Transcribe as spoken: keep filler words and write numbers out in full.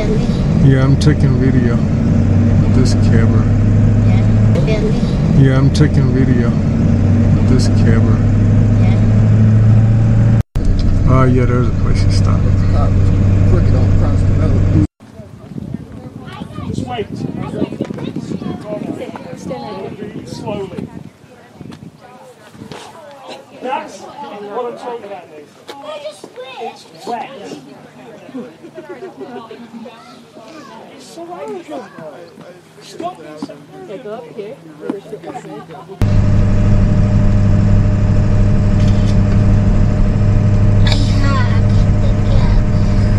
Yeah, I'm taking video with this camera. Yeah, I'm taking video with this camera. Oh, uh, yeah, there's a place to stop. Just wait. Slowly. That's what I'm talking about, Nick. It's wet. It's so angry. Stop it. Okay, go up here.